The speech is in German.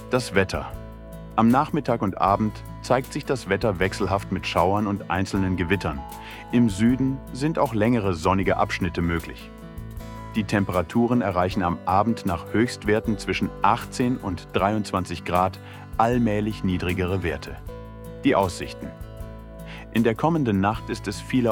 Das Wetter. Am Nachmittag und Abend zeigt sich das Wetter wechselhaft mit Schauern und einzelnen Gewittern. Im Süden sind auch längere sonnige Abschnitte möglich. Die Temperaturen erreichen am Abend nach Höchstwerten zwischen 18 und 23 Grad allmählich niedrigere Werte. Die Aussichten. In der kommenden Nacht ist es vielerorts